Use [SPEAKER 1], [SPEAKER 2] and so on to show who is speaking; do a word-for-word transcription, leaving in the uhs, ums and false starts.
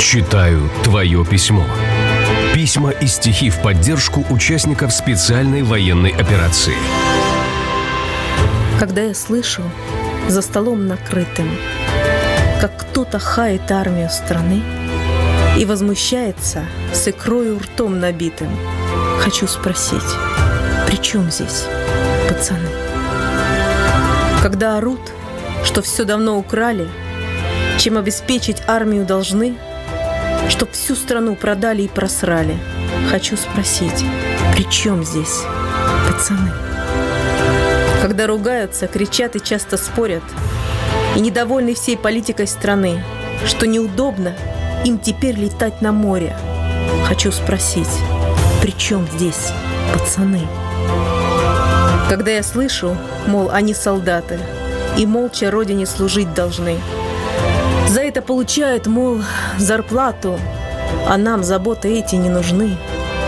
[SPEAKER 1] Читаю твое письмо. Письма и стихи в поддержку участников специальной военной операции.
[SPEAKER 2] Когда я слышу за столом накрытым, как кто-то хает армию страны и возмущается с икрою ртом набитым, хочу спросить, при чем здесь пацаны? Когда орут, что все давно украли, чем обеспечить армию должны, чтоб всю страну продали и просрали, хочу спросить, при чем здесь пацаны? Когда ругаются, кричат и часто спорят, и недовольны всей политикой страны, что неудобно им теперь летать на море, хочу спросить, при чем здесь пацаны? Когда я слышу, мол, они солдаты, и молча родине служить должны, за это получают, мол, зарплату, а нам заботы эти не нужны,